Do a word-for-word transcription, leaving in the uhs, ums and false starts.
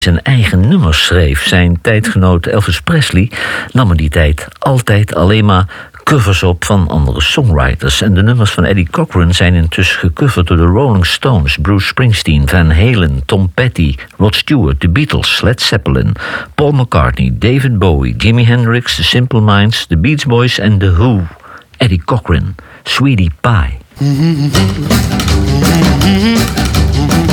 zijn eigen nummers schreef. Zijn tijdgenoot Elvis Presley nam in die tijd altijd alleen maar covers op van andere songwriters. En de nummers van Eddie Cochran zijn intussen gecoverd door de Rolling Stones, Bruce Springsteen, Van Halen, Tom Petty, Rod Stewart, The Beatles, Led Zeppelin, Paul McCartney, David Bowie, Jimi Hendrix, The Simple Minds, The Beach Boys en The Who. Eddie Cochran, Sweetie Pie.